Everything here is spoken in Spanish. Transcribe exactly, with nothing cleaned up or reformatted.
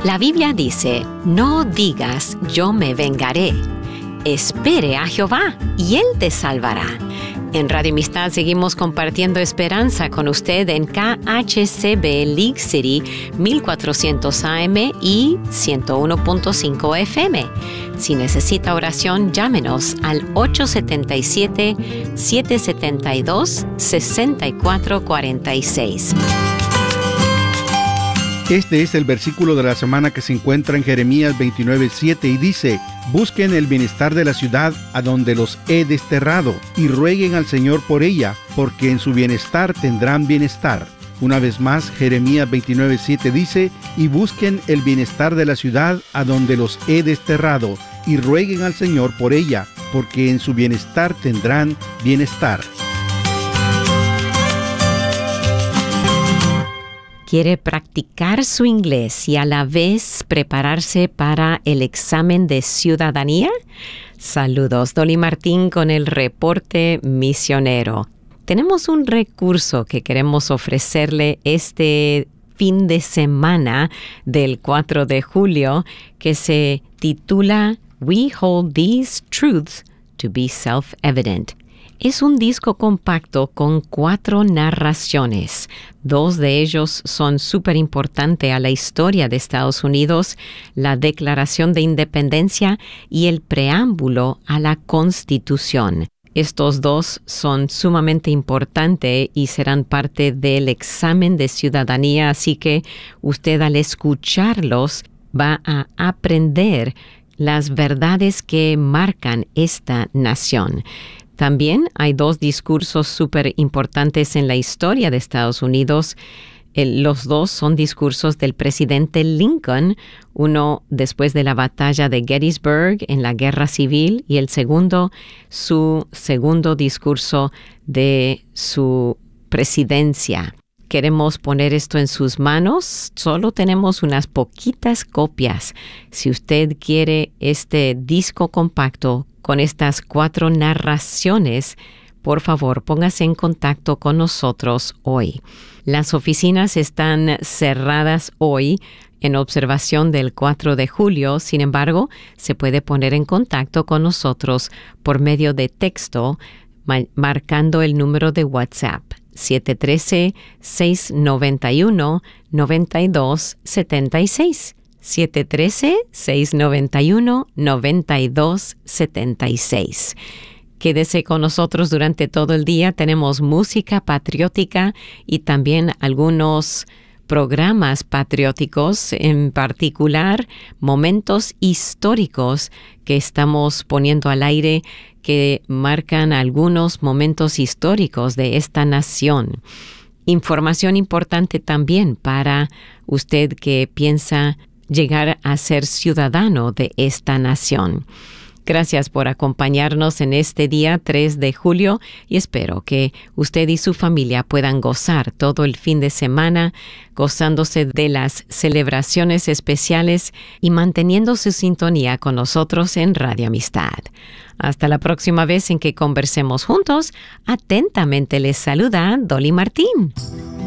La Biblia dice, no digas yo me vengaré. Espere a Jehová y Él te salvará. En Radio Amistad seguimos compartiendo esperanza con usted en K H C B League City mil cuatrocientos A M y ciento uno punto cinco F M. Si necesita oración, llámenos al ocho siete siete, siete siete dos, seis cuatro cuatro seis. Este es el versículo de la semana que se encuentra en Jeremías veintinueve siete y dice: busquen el bienestar de la ciudad a donde los he desterrado y rueguen al Señor por ella, porque en su bienestar tendrán bienestar. Una vez más, Jeremías veintinueve siete dice: y busquen el bienestar de la ciudad a donde los he desterrado y rueguen al Señor por ella, porque en su bienestar tendrán bienestar. ¿Quiere practicar su inglés y a la vez prepararse para el examen de ciudadanía? Saludos, Dolly Martín con el reporte misionero. Tenemos un recurso que queremos ofrecerle este fin de semana del cuatro de julio que se titula We Hold These Truths to be Self-Evident. Es un disco compacto con cuatro narraciones. Dos de ellos son súper importantes a la historia de Estados Unidos, la Declaración de Independencia y el preámbulo a la Constitución. Estos dos son sumamente importantes y serán parte del examen de ciudadanía, así que usted al escucharlos va a aprender las verdades que marcan esta nación. También hay dos discursos súper importantes en la historia de Estados Unidos. El, los dos son discursos del presidente Lincoln, uno después de la batalla de Gettysburg en la Guerra Civil y el segundo, su segundo discurso de su presidencia. Queremos poner esto en sus manos. Solo tenemos unas poquitas copias. Si usted quiere este disco compacto con estas cuatro narraciones, por favor, póngase en contacto con nosotros hoy. Las oficinas están cerradas hoy en observación del cuatro de julio. Sin embargo, se puede poner en contacto con nosotros por medio de texto, ma- marcando el número de WhatsApp siete uno tres, seis nueve uno, nueve dos siete seis. siete uno tres, seis nueve uno, nueve dos siete seis. Quédese con nosotros durante todo el día. Tenemos música patriótica y también algunos programas patrióticos, en particular momentos históricos que estamos poniendo al aire que marcan algunos momentos históricos de esta nación. Información importante también para usted que piensa llegar a ser ciudadano de esta nación. Gracias por acompañarnos en este día tres de julio y espero que usted y su familia puedan gozar todo el fin de semana, gozándose de las celebraciones especiales y manteniendo su sintonía con nosotros en Radio Amistad. Hasta la próxima vez en que conversemos juntos. Atentamente les saluda Dolly Martín.